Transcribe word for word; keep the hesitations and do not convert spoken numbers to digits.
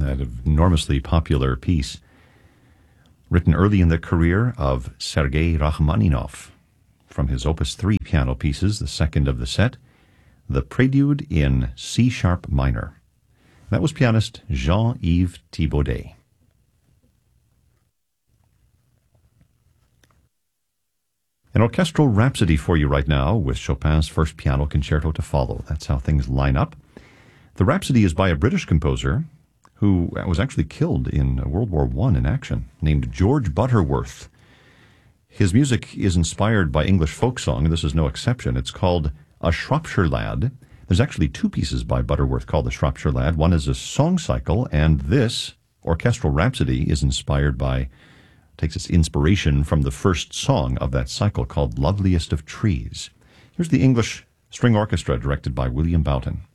that enormously popular piece, written early in the career of Sergei Rachmaninoff, from his Opus three piano pieces, the second of the set, the Prelude in C-sharp minor. That was pianist Jean-Yves Thibaudet. An orchestral rhapsody for you right now with Chopin's first piano concerto to follow. That's how things line up. The Rhapsody is by a British composer who was actually killed in World War One in action, named George Butterworth. His music is inspired by English folk song, and this is no exception. It's called A Shropshire Lad. There's actually two pieces by Butterworth called The Shropshire Lad. One is a song cycle, and this orchestral rhapsody is inspired by, takes its inspiration from the first song of that cycle called Loveliest of Trees. Here's the English String Orchestra directed by William Boughton.